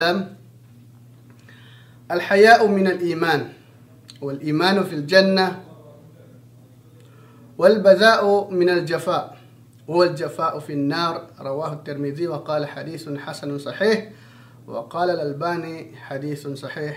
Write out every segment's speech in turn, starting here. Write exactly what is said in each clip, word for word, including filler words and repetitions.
الحياء من الإيمان والإيمان في الجنة والبذاء من الجفاء والجفاء في النار. رواه الترمذي وقال حديث حسن صحيح وقال الألباني حديث صحيح.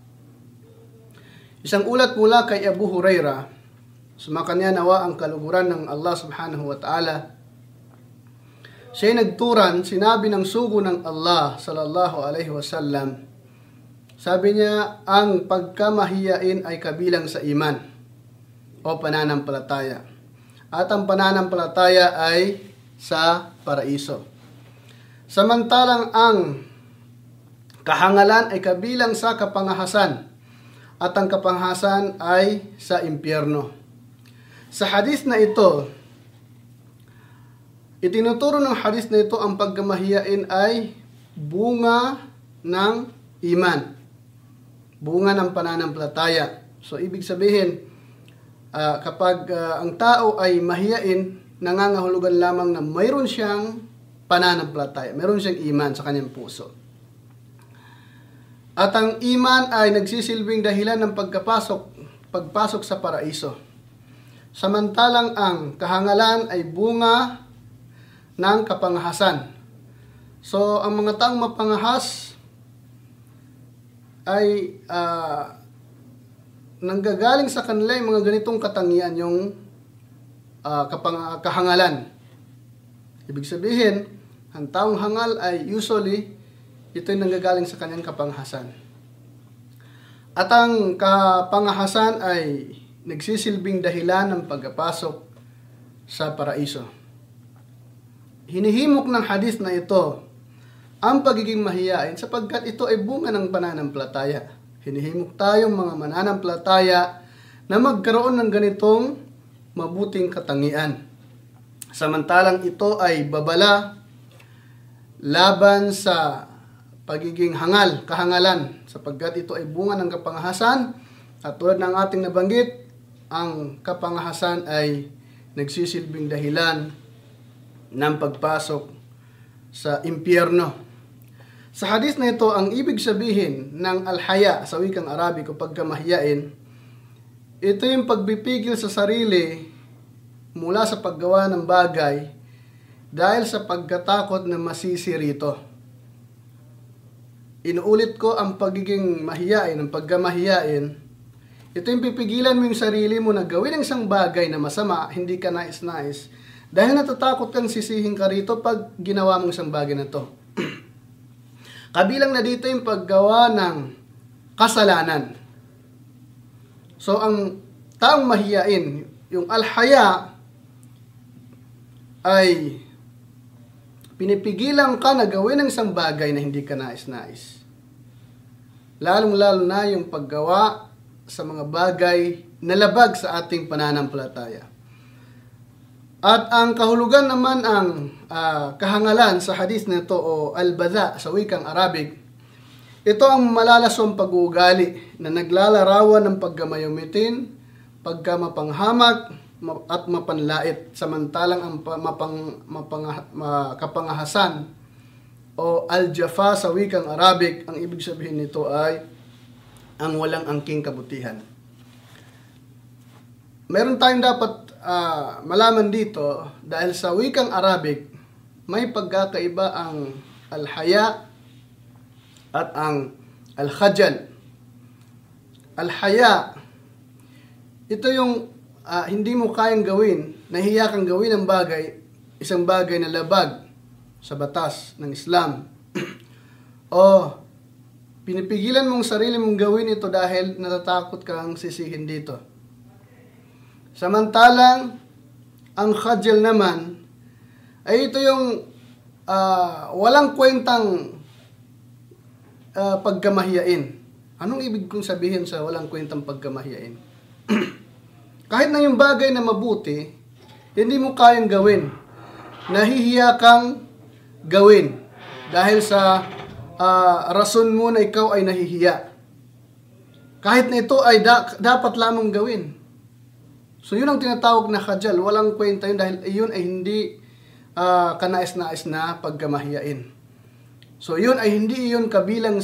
Isang ulat mula kay Abu Hurairah, sumakanya nawa ang kaluguran ng Allah subhanahu wa ta'ala. Siya'y nagturan, sinabi ng sugo ng Allah sallallahu alaihi wasallam, sabi niya, ang pagkamahiyain ay kabilang sa iman o pananampalataya. At ang pananampalataya ay sa paraiso. Samantalang ang kahangalan ay kabilang sa kapangahasan at ang kapangahasan ay sa impyerno. Sa hadis na ito, itinuturo ng hadis na ito ang pagkamahiyain ay bunga ng iman, bunga ng pananampalataya. So, ibig sabihin, uh, kapag uh, ang tao ay mahiyain, nangangahulugan lamang na mayroon siyang pananampalataya, mayroon siyang iman sa kanyang puso. At ang iman ay nagsisilbing dahilan ng pagkapasok, pagpasok sa paraiso. Samantalang ang kahangalan ay bunga ng kapangahasan. So, ang mga taong mapangahas ay uh, nanggagaling sa kanila yung mga ganitong katangian, yung uh, kapang, kahangalan. Ibig sabihin, ang taong hangal ay usually ito'y nanggagaling sa kanyang kapanghasan. At ang kapangahasan ay nagsisilbing dahilan ng pagpasok sa paraiso. Hinihimok ng hadis na ito ang pagiging mahiyain sapagkat ito ay bunga ng pananampalataya. Hinihimok tayong mga mananampalataya na magkaroon ng ganitong mabuting katangian. Samantalang ito ay babala laban sa pagiging hangal, kahangalan, sapagkat ito ay bunga ng kapangahasan at tulad ng ating nabanggit, ang kapangahasan ay nagsisilbing dahilan ng pagpasok sa impyerno. Sa hadis na ito, ang ibig sabihin ng al-haya sa wikang Arabic o pagkamahiyain, ito yung pagbipigil sa sarili mula sa paggawa ng bagay dahil sa pagkatakot na masisi rito. Inuulit ko, ang pagiging mahiyain, ang pagkamahiyain, ito yung pipigilan mo yung sarili mo na gawin ang isang bagay na masama, hindi ka nais-nais, dahil natatakot kang sisihin ka rito pag ginawa mong isang bagay na to. Kabilang na dito yung paggawa ng kasalanan. So, ang taong mahiyain, yung al-haya, ay pinipigilan ka na gawin ang isang bagay na hindi ka nais-nais. Lalong-lalo na yung paggawa sa mga bagay na labag sa ating pananampalataya. At ang kahulugan naman ang uh, kahangalan sa hadis na ito o al-badha sa wikang Arabic, ito ang malalaswang pag-uugali na naglalarawan ng paggamayumitin, pagkamapanghamak, at mapanlait, samantalang ang mapang, mapang, kapangahasan o al-jafa sa wikang Arabic, ang ibig sabihin nito ay ang walang angking kabutihan. Meron tayong dapat uh, malaman dito dahil sa wikang Arabic may pagkakaiba ang al-haya at ang al-khajal. Al-haya, ito yung Uh, hindi mo kayang gawin, nahiya kang gawin ang bagay, isang bagay na labag sa batas ng Islam. O pinipigilan mong sarili mong gawin ito dahil natatakot kang sisihin dito. Samantalang, ang khajal naman, ay ito yung uh, walang kwentang uh, pagkamahiyain. Anong ibig kong sabihin sa walang kwentang pagkamahiyain? Kahit na yung bagay na mabuti, hindi mo kayang gawin. Nahihiya kang gawin dahil sa uh, rason mo na ikaw ay nahihiya. Kahit na ito ay da- dapat lamang gawin. So yun ang tinatawag na khajal. Walang kwenta yun dahil yun ay hindi uh, kanais-nais na pagkamahiyain. So yun ay hindi yun kabilang